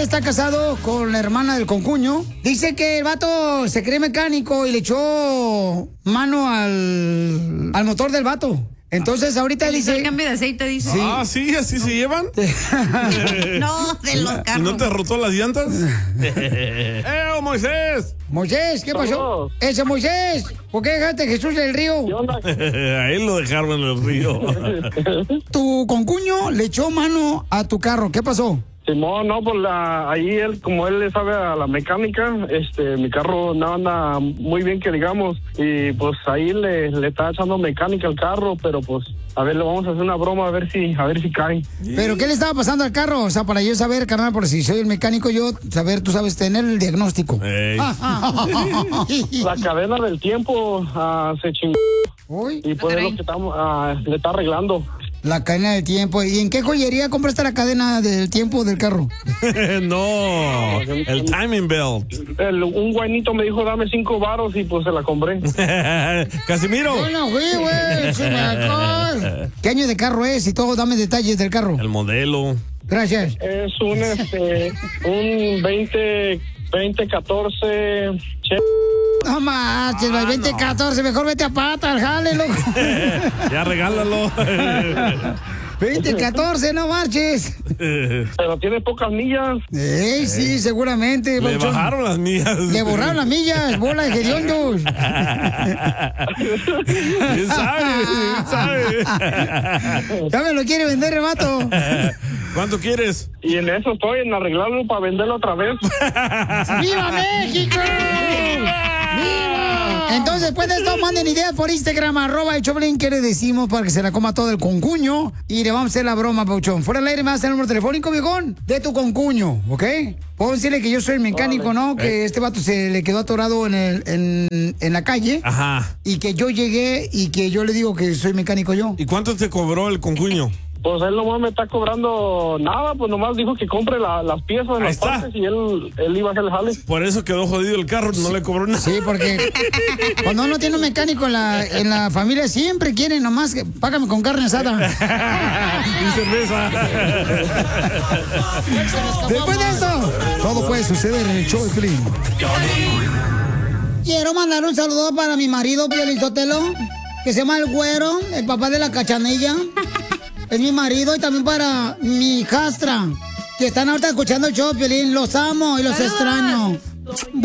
está casado con la hermana del concuño. Dice que el vato se cree mecánico y le echó mano al motor del vato. Entonces ahorita dice... el cambio de aceite, dice. Sí. Ah, sí, así se llevan. No, de los carros. ¿Y no te rotó las llantas? Moisés! Moisés, ¿qué pasó? Ese Moisés, ¿por qué dejaste a Jesús del río? ¿Qué onda? A él lo dejaron en el río. Tu concuño le echó mano a tu carro, ¿qué pasó? Simón, no, pues ahí él, como él le sabe a la mecánica, mi carro no anda muy bien que digamos, y pues ahí le está echando mecánica al carro, pero pues a ver, le vamos a hacer una broma a ver si cae. ¿Pero qué le estaba pasando al carro? O sea, para yo saber, carnal, por si soy el mecánico, yo saber, tú sabes, tener el diagnóstico. La cadena del tiempo se chingó. Uy. Y pues es lo que estamos, le está arreglando. La cadena del tiempo. ¿Y en qué joyería compraste la cadena del tiempo del carro? No, el timing belt. Un guainito me dijo, dame 5 varos y pues se la compré. Casimiro. Bueno, güey, ¿qué año de carro es? Y todo, dame detalles del carro. El modelo. Gracias. Es un 2014 No marches, el 2014, mejor vete a pata, al jale, loco. Ya regálalo. 2014, no marches. Pero tiene pocas millas. Sí, seguramente. Le bajaron las millas. Le borraron las millas, bola de hediondos. ¿Quién sabe? Ya me lo quiere vender el vato. ¿Cuánto quieres? Y en eso estoy, en arreglarlo para venderlo otra vez. ¡Viva México! Entonces, después de esto, manden ideas por Instagram, @el que le decimos para que se la coma todo el concuño. Y le vamos a hacer la broma, Pauchón. Fuera del aire, me vas a hacer el número telefónico, viejón, de tu concuño, ¿ok? Puedo decirle que yo soy el mecánico, ¿no? Que este vato se le quedó atorado en la calle. Ajá. Y que yo llegué y que yo le digo que soy mecánico yo. ¿Y cuánto te cobró el concuño? Pues él nomás me está cobrando nada, pues nomás dijo que compre las piezas, las partes y él iba a hacer el jale. Por eso quedó jodido el carro, no le cobró nada. Sí, porque cuando uno tiene un mecánico en la familia, siempre quieren nomás que págame con carne asada. Y cerveza. Después de esto, todo puede suceder en el show de Piolín. Quiero mandar un saludo para mi marido, Piolín Sotelo, que se llama El Güero, el papá de la Cachanilla. Es mi marido, y también para mi hijastra, que están ahorita escuchando el show, Piolín. Los amo y los extraño.